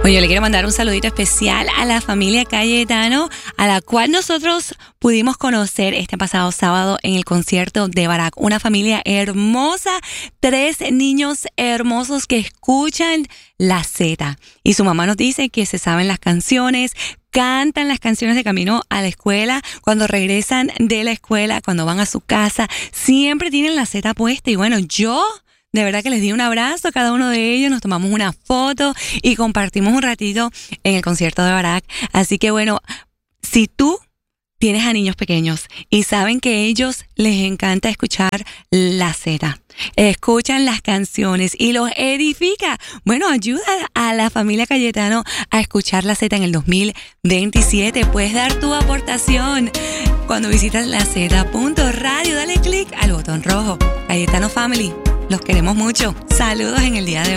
Oye, le quiero mandar un saludito especial a la familia Cayetano, a la cual nosotros pudimos conocer este pasado sábado en el concierto de Barack. Una familia hermosa, 3 niños hermosos que escuchan la Z. Y su mamá nos dice que se saben las canciones, cantan las canciones de camino a la escuela, cuando regresan de la escuela, cuando van a su casa, siempre tienen la Z puesta. Y bueno, yo de verdad que les di un abrazo a cada uno de ellos, nos tomamos una foto y compartimos un ratito en el concierto de Barack. Así que bueno, si tú tienes a niños pequeños y saben que a ellos les encanta escuchar la Z, escuchan las canciones y los edifica, bueno, ayuda a la familia Cayetano a escuchar la Z en el 2027. Puedes dar tu aportación cuando visitas laz.radio. Dale clic al botón rojo. Cayetano Family, los queremos mucho. Saludos en el día de hoy.